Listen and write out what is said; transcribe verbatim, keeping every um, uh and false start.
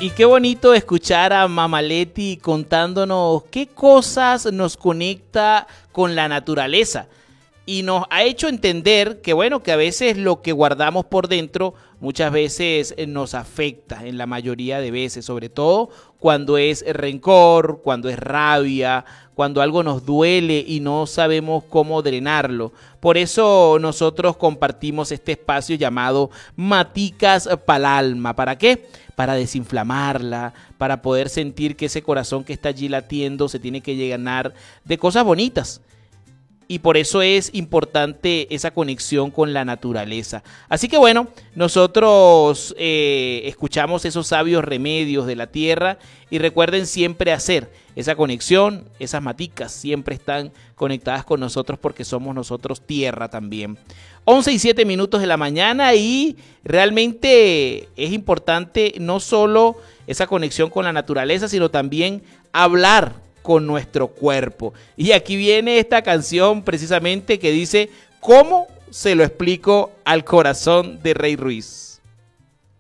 Y qué bonito escuchar a Mama Leti contándonos qué cosas nos conecta con la naturaleza. Y nos ha hecho entender que, bueno, que a veces lo que guardamos por dentro muchas veces nos afecta, en la mayoría de veces, sobre todo cuando es rencor, cuando es rabia, cuando algo nos duele y no sabemos cómo drenarlo. Por eso nosotros compartimos este espacio llamado Maticas pa'l Alma. ¿Para qué? Para desinflamarla, para poder sentir que ese corazón que está allí latiendo se tiene que llenar de cosas bonitas. Y por eso es importante esa conexión con la naturaleza. Así que bueno, nosotros eh, escuchamos esos sabios remedios de la tierra y recuerden siempre hacer esa conexión. Esas maticas siempre están conectadas con nosotros porque somos nosotros tierra también. once y siete minutos de la mañana y realmente es importante no solo esa conexión con la naturaleza, sino también hablar con nuestro cuerpo. Y aquí viene esta canción precisamente que dice: ¿cómo se lo explico al corazón de Rey Ruiz?